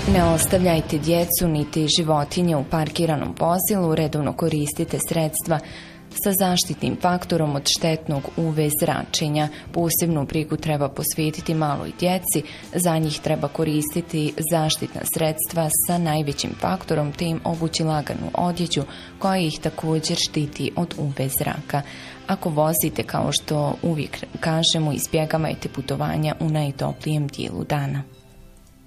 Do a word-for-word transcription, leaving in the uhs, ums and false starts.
Ne ostavljajte djecu niti životinje u parkiranom vozilu, redovno koristite sredstva sa zaštitnim faktorom od štetnog U V zračenja. Posebnu brigu treba posvetiti maloj djeci, za njih treba koristiti zaštitna sredstva sa najvećim faktorom te im obući laganu odjeću koja ih također štiti od U V zraka. Ako vozite, kao što uvijek kažemo, izbjegavajte putovanja u najtoplijem dijelu dana.